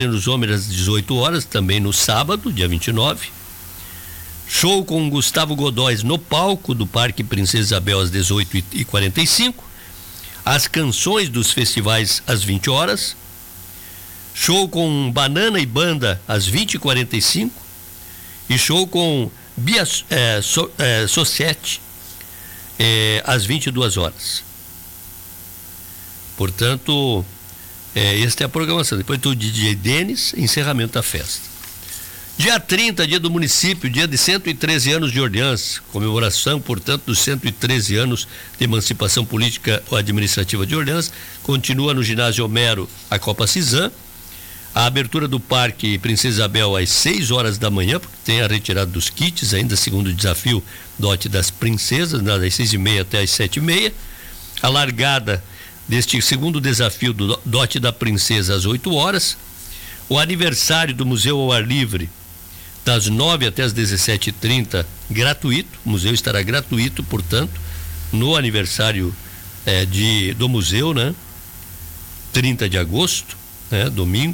nos Homens às 18 horas, também no sábado, dia 29. Show com Gustavo Godóis no palco do Parque Princesa Isabel às 18h45. As canções dos festivais às 20 horas. Show com Banana e Banda às 20h45. E show com Bia Societe às 22 horas. Portanto, esta é a programação. Depois do DJ Denis, encerramento da festa. Dia 30, dia do município, dia de 113 anos de Orleans, comemoração, portanto, dos 113 anos de emancipação política ou administrativa de Orleans. Continua no ginásio Homero a Copa Cisã. A abertura do Parque Princesa Isabel às 6 horas da manhã, porque tem a retirada dos kits, ainda segundo o desafio Dote das Princesas, das 6h30 até as 7h30. A largada deste segundo desafio do Dote da Princesa às 8 horas. O aniversário do Museu ao Ar Livre, das 9 até as 17h30, gratuito. O museu estará gratuito, portanto, no aniversário do museu, né? 30 de agosto, né? Domingo.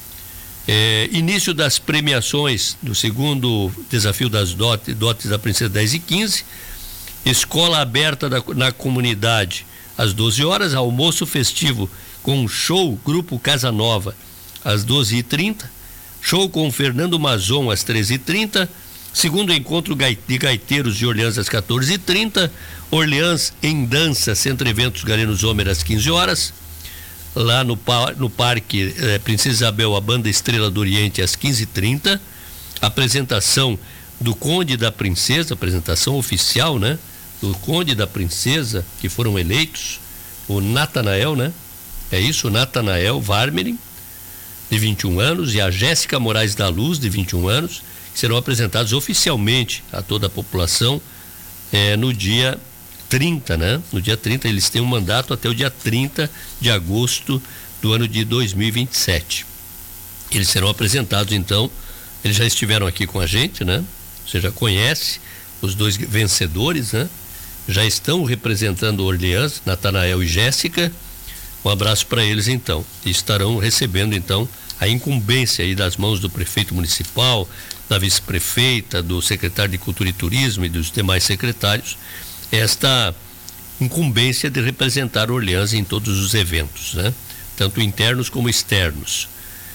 Início das premiações do segundo desafio das dotes da Princesa 10h15. Escola aberta na comunidade às 12 horas. Almoço festivo com show Grupo Casa Nova às 12h30. Show com Fernando Mazon às 13h30. Segundo encontro de gaiteiros de Orleans às 14h30. Orleans em dança, Centro Eventos Galeno Zomer às 15 horas. Lá no Parque Princesa Isabel, a Banda Estrela do Oriente às 15h30. Apresentação do Conde da Princesa, apresentação oficial, né? Do Conde da Princesa, que foram eleitos, o Natanael, né? É isso, o Natanael Varmerin, de 21 anos, e a Jéssica Moraes da Luz, de 21 anos, que serão apresentados oficialmente a toda a população no dia 30, né? No dia 30, eles têm um mandato até o dia 30 de agosto do ano de 2027. Eles serão apresentados, então, eles já estiveram aqui com a gente, né? Você já conhece os dois vencedores, né? Já estão representando Orleans, Natanael e Jéssica. Um abraço para eles, então. E estarão recebendo, então, a incumbência aí das mãos do prefeito municipal, da vice-prefeita, do secretário de Cultura e Turismo e dos demais secretários, esta incumbência de representar Orleans em todos os eventos, né? Tanto internos como externos.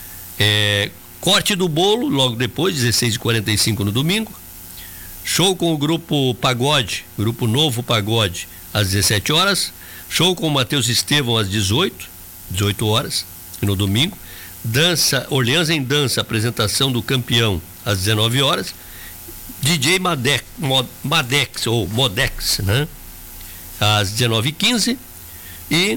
Corte do bolo, logo depois, 16h45 no domingo. Show com o grupo Pagode, Grupo Novo Pagode, às 17 horas. Show com o Matheus Estevão às 18 horas, no domingo. Dança, Orleans em dança, apresentação do campeão às 19 horas. DJ Madex, ou Modex, né? Às 19h15. E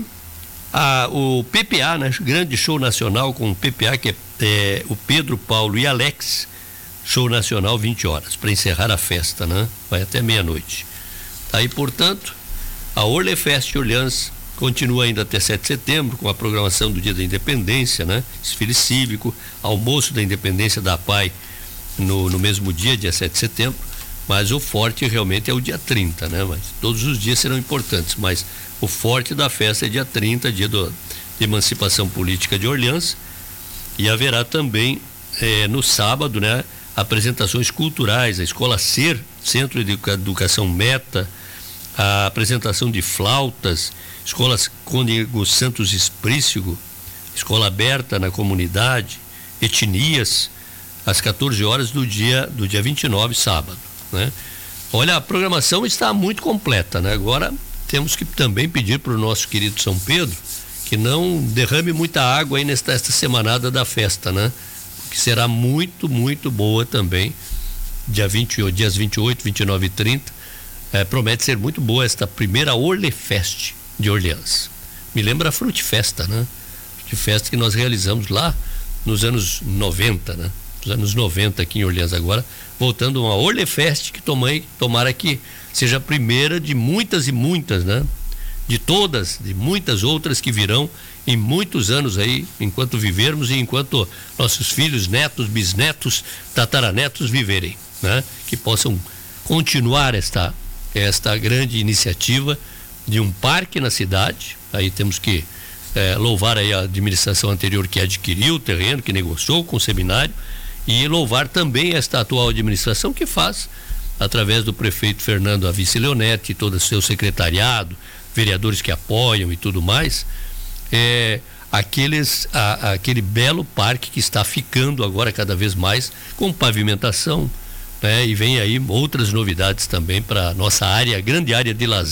o PPA, né? Grande show nacional com o PPA, que é o Pedro, Paulo e Alex. Show nacional, 20 horas, para encerrar a festa, né? Vai até meia-noite. Aí, portanto, a Orlefest Orleans continua ainda até 7 de setembro, com a programação do Dia da Independência, né? Desfile cívico, almoço da Independência da PAI no mesmo dia 7 de setembro, mas o forte realmente é o dia 30, né? Mas todos os dias serão importantes, mas o forte da festa é dia 30, dia de emancipação política de Orleans. E haverá também no sábado, né? Apresentações culturais, a Escola Ser, Centro de Educação Meta, a apresentação de flautas, Escolas Cônego Santos Esprícigo, Escola Aberta na Comunidade, Etnias, às 14 horas do dia 29, sábado, né? Olha, a programação está muito completa, né? Agora temos que também pedir para o nosso querido São Pedro que não derrame muita água aí nesta semanada da festa, né? Que será muito, muito boa também, dias 28, 29 e 30. Promete ser muito boa esta primeira Orlefest de Orleans. Me lembra a Frutfesta, né? Frutfesta que nós realizamos lá nos anos 90, né? Nos anos 90 aqui em Orleans. Agora voltando a uma Orlefest que tomara que seja a primeira de muitas e muitas, né? De muitas outras que virão em muitos anos aí, enquanto vivermos e enquanto nossos filhos, netos, bisnetos, tataranetos viverem, né? Que possam continuar esta grande iniciativa de um parque na cidade. Aí temos que louvar aí a administração anterior que adquiriu o terreno, que negociou com o seminário, e louvar também esta atual administração que faz, através do prefeito Fernando Avice Leonetti e todo o seu secretariado, vereadores que apoiam e tudo mais, aquele belo parque que está ficando agora cada vez mais com pavimentação, né? E vem aí outras novidades também para nossa área, grande área de lazer.